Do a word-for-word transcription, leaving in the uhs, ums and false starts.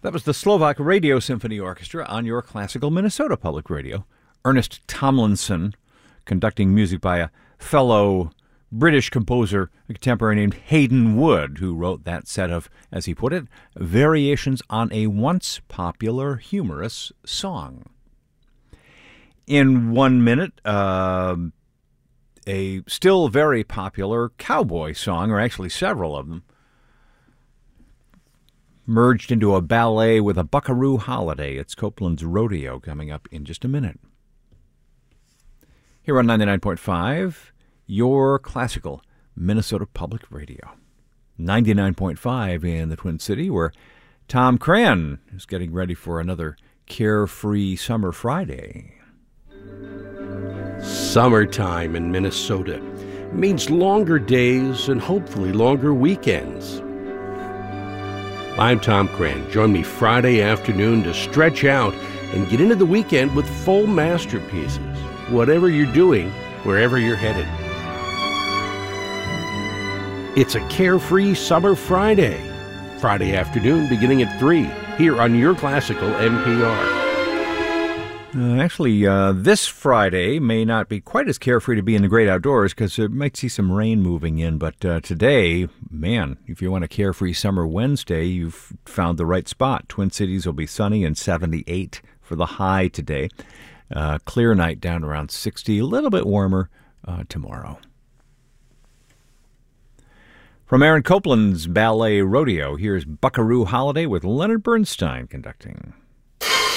That was the Slovak Radio Symphony Orchestra on your classical Minnesota Public Radio. Ernest Tomlinson conducting music by a fellow British composer, a contemporary named Hayden Wood, who wrote that set of, as he put it, variations on a once popular humorous song. In one minute, uh, a still very popular cowboy song, or actually several of them, merged into a ballet with a buckaroo holiday. It's Copeland's Rodeo coming up in just a minute. Here on ninety-nine point five, your classical Minnesota Public Radio. ninety-nine point five in the Twin City, where Tom Cran is getting ready for another carefree summer Friday. Summertime in Minnesota means longer days and hopefully longer weekends. I'm Tom Cran. Join me Friday afternoon to stretch out and get into the weekend with full masterpieces, whatever you're doing, wherever you're headed. It's a carefree summer Friday. Friday afternoon beginning at three, here on your classical N P R. Uh, actually, uh, this Friday may not be quite as carefree to be in the great outdoors because it might see some rain moving in. But uh, today, man, if you want a carefree summer Wednesday, you've found the right spot. Twin Cities will be sunny and seventy-eight for the high today. Uh, clear night down around sixty, a little bit warmer uh, tomorrow. From Aaron Copland's Ballet Rodeo, here's Buckaroo Holiday with Leonard Bernstein conducting.